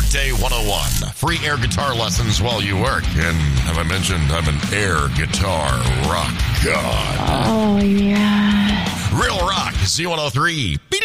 Workday 101. Free air guitar lessons while you work. And have I mentioned I'm an air guitar rock god? Oh, yeah. Real Rock, Z103.